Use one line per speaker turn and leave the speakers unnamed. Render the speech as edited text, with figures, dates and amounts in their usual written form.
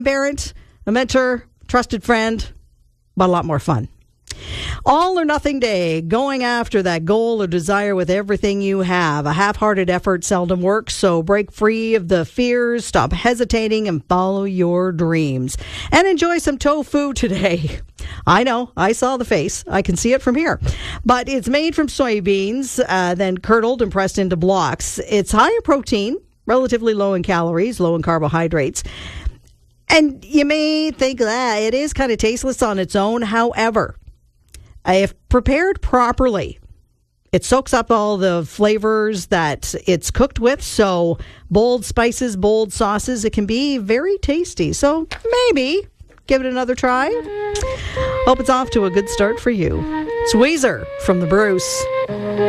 parent, a mentor, trusted friend, but a lot more fun. All or nothing day, going after that goal or desire with everything you have. A half-hearted effort seldom works, so break free of the fears, stop hesitating, and follow your dreams. And enjoy some tofu today. I know, I saw the face. I can see it from here. But it's made from soybeans, then curdled and pressed into blocks. It's high in protein, relatively low in calories, low in carbohydrates. And you may think that it is kind of tasteless on its own. However, if prepared properly, it soaks up all the flavors that it's cooked with. So bold spices, bold sauces, it can be very tasty. So maybe give it another try. Hope it's off to a good start for you. It's Weezer from the Bruce.